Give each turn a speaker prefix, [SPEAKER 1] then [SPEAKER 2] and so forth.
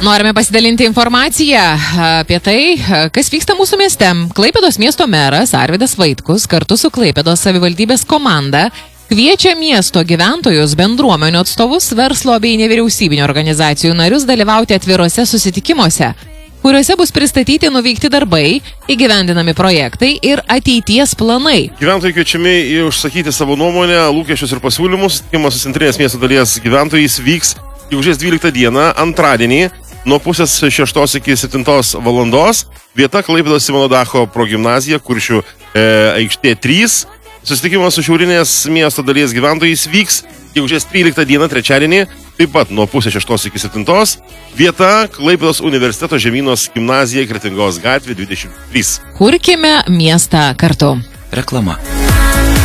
[SPEAKER 1] Norime pasidalinti informaciją apie tai, kas vyksta mūsų mieste. Klaipėdos miesto meras Arvydas Vaitkus kartu su Klaipėdos savivaldybės komanda kviečia miesto gyventojus, bendruomenių atstovus, verslo bei nevyriausybinio organizacijų narius dalyvauti atviruose susitikimuose, kuriuose bus pristatyti nuveikti darbai, įgyvendinami projektai ir ateities planai.
[SPEAKER 2] Gyventojai kviečiami užsakyti savo nuomonę, lūkesčius ir pasiūlymus. Susitikimas su centrinės miesto dalies gyventojais vyks gegužės 12 dieną, antradienį, nuo pusės 6 iki 7 valandos. Vieta Klaipėdos Simono Dacho progimnazija, Kuršių aikštė 3. Susitikimas su šiaurinės miesto dalies gyventojais vyks gegužės 13 dieną, trečiadienį, taip pat nuo pusės 6 iki 7. Vieta Klaipėdos universiteto Žemynos gimnazija, Kretingos gatvė 23.
[SPEAKER 1] Kurkime miestą kartu.
[SPEAKER 3] Reklama.